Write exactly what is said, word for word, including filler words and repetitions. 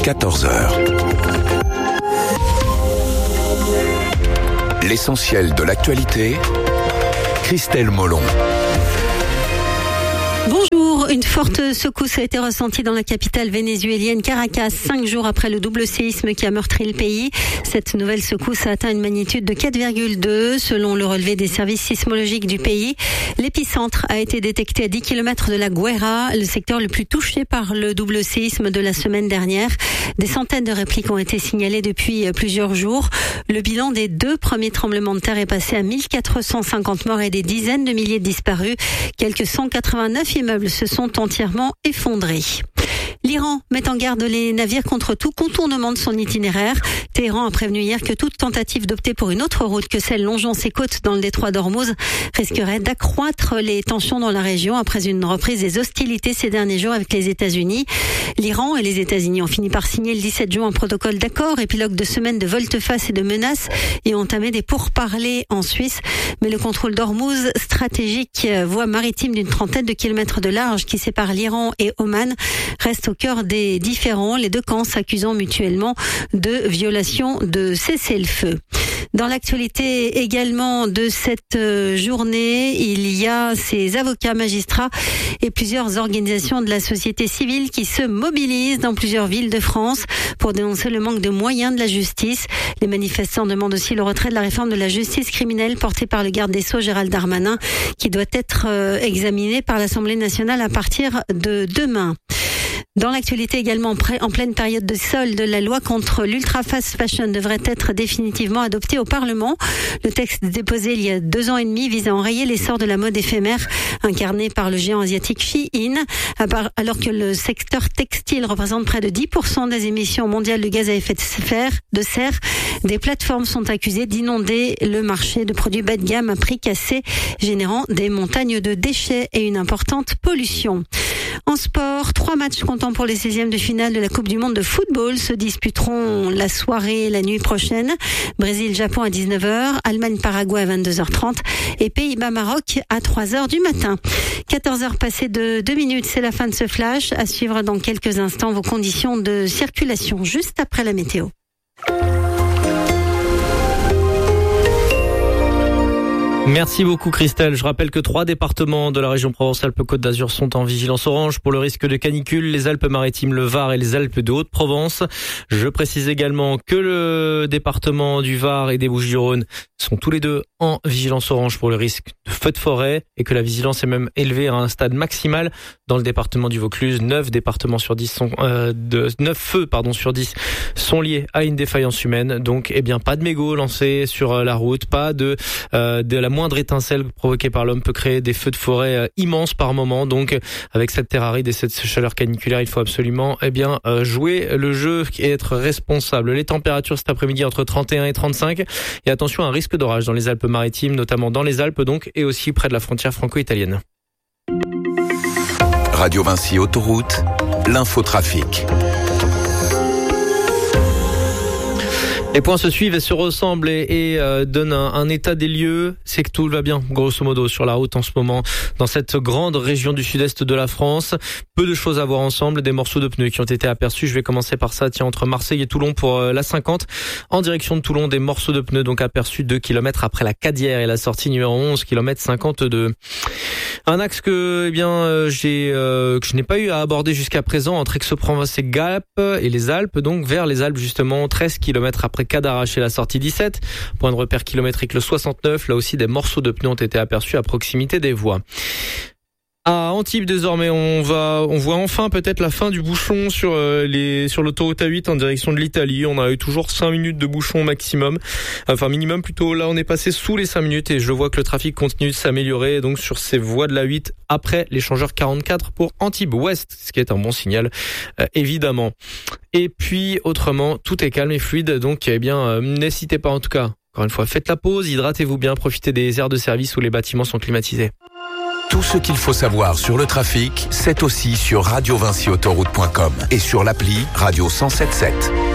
quatorze heures. L'essentiel de l'actualité, Christelle Molon. Bonjour, une forte secousse a été ressentie dans la capitale vénézuélienne Caracas, cinq jours après le double séisme qui a meurtri le pays. Cette nouvelle secousse a atteint une magnitude de quatre virgule deux selon le relevé des services sismologiques du pays. L'épicentre a été détecté à dix kilomètres de la Guaira, le secteur le plus touché par le double séisme de la semaine dernière. Des centaines de répliques ont été signalées depuis plusieurs jours. Le bilan des deux premiers tremblements de terre est passé à mille quatre cent cinquante morts et des dizaines de milliers de disparus. Quelques cent quatre-vingt-neuf immeubles se sont entièrement effondrés. L'Iran met en garde les navires contre tout contournement de son itinéraire. Téhéran a prévenu hier que toute tentative d'opter pour une autre route que celle longeant ses côtes dans le détroit d'Ormuz risquerait d'accroître les tensions dans la région après une reprise des hostilités ces derniers jours avec les États-Unis. L'Iran et les États-Unis ont fini par signer le dix-sept juin un protocole d'accord, épilogue de semaines de volte-face et de menaces, et ont entamé des pourparlers en Suisse. Mais le contrôle d'Ormuz, stratégique voie maritime d'une trentaine de kilomètres de large qui sépare l'Iran et Oman, reste au cœur des différends, les deux camps s'accusant mutuellement de violation de cessez-le-feu. Dans l'actualité également de cette journée, il y a ces avocats, magistrats et plusieurs organisations de la société civile qui se mobilisent dans plusieurs villes de France pour dénoncer le manque de moyens de la justice. Les manifestants demandent aussi le retrait de la réforme de la justice criminelle portée par le garde des Sceaux Gérald Darmanin, qui doit être examinée par l'Assemblée nationale à partir de demain. Dans l'actualité également, en pleine période de solde, la loi contre l'ultra fast fashion devrait être définitivement adoptée au Parlement. Le texte déposé il y a deux ans et demi vise à enrayer l'essor de la mode éphémère incarnée par le géant asiatique Shein. Alors que le secteur textile représente près de dix pour cent des émissions mondiales de gaz à effet de serre, de serre, des plateformes sont accusées d'inonder le marché de produits bas de gamme à prix cassé, générant des montagnes de déchets et une importante pollution. En sport, trois matchs comptant pour les seizièmes de finale de la Coupe du Monde de football se disputeront la soirée et la nuit prochaine. Brésil-Japon à dix-neuf heures, Allemagne-Paraguay à vingt-deux heures trente et Pays-Bas-Maroc à trois heures du matin. quatorze heures passées de deux minutes, c'est la fin de ce flash. À suivre dans quelques instants vos conditions de circulation juste après la météo. Merci beaucoup Christelle. Je rappelle que trois départements de la région Provence-Alpes-Côte d'Azur sont en vigilance orange pour le risque de canicule, les Alpes-Maritimes, le Var et les Alpes de Haute-Provence. Je précise également que le département du Var et des Bouches-du-Rhône sont tous les deux en vigilance orange pour le risque de feux de forêt et que la vigilance est même élevée à un stade maximal dans le département du Vaucluse. neuf départements sur dix sont euh, de neuf feux pardon sur dix sont liés à une défaillance humaine. Donc eh bien pas de mégots lancés sur la route, pas de euh, de la moindre étincelle provoquée par l'homme peut créer des feux de forêt euh, immenses par moment. Donc avec cette terre aride et cette chaleur caniculaire, il faut absolument eh bien euh, jouer le jeu et être responsable. Les températures cet après-midi entre trente et un et trente-cinq et attention à un risque d'orage dans les Alpes-Maritimes, notamment dans les Alpes donc et aussi près de la frontière franco-italienne. Radio Vinci Autoroute, l'infotrafic. Les points se suivent et se ressemblent et, et euh, donnent un, un état des lieux. C'est que tout va bien, grosso modo, sur la route en ce moment, dans cette grande région du sud-est de la France. Peu de choses à voir ensemble, des morceaux de pneus qui ont été aperçus. Je vais commencer par ça, tiens, entre Marseille et Toulon pour euh, la cinquante. En direction de Toulon, des morceaux de pneus donc aperçus deux kilomètres après la Cadière et la sortie numéro onze, kilomètre cinquante-deux. Un axe que, eh bien, euh, j'ai, euh, que je n'ai pas eu à aborder jusqu'à présent entre Aix-en-Provence et Gap et les Alpes, donc vers les Alpes justement, treize kilomètres après Cadarache et la sortie dix-sept. Point de repère kilométrique le soixante-neuf, là aussi des morceaux de pneus ont été aperçus à proximité des voies. À Antibes désormais, on va, on voit enfin peut-être la fin du bouchon sur euh, les, sur l'autoroute A huit en direction de l'Italie. On a eu toujours cinq minutes de bouchon maximum, enfin minimum plutôt. Là, on est passé sous les cinq minutes et je vois que le trafic continue de s'améliorer. Donc sur ces voies de l'A huit après l'échangeur quarante-quatre pour Antibes Ouest, ce qui est un bon signal euh, évidemment. Et puis autrement, tout est calme et fluide. Donc eh bien, euh, n'hésitez pas en tout cas. Encore une fois, faites la pause, hydratez-vous bien, profitez des aires de service où les bâtiments sont climatisés. Tout ce qu'il faut savoir sur le trafic, c'est aussi sur radio vinci autoroute point com et sur l'appli Radio cent sept sept.